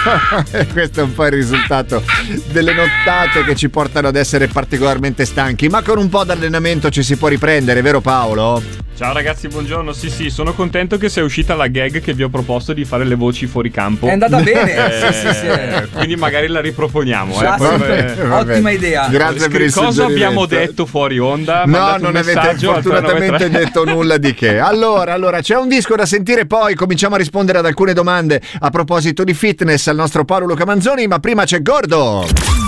Questo è un po' il risultato delle nottate che ci portano ad essere particolarmente stanchi, ma con un po' d'allenamento ci si può riprendere, vero Paolo? Ciao ragazzi, buongiorno. Sì, sono contento che sia uscita la gag che vi ho proposto di fare le voci fuori campo. È andata bene. Sì. Quindi magari la riproponiamo. Ottima idea. Grazie per il suggerimento. Cosa abbiamo detto fuori onda? No, non avete fortunatamente detto nulla di che. Allora, c'è un disco da sentire, poi cominciamo a rispondere ad alcune domande a proposito di fitness al nostro Paolo Luca Manzoni, ma prima c'è Gordo.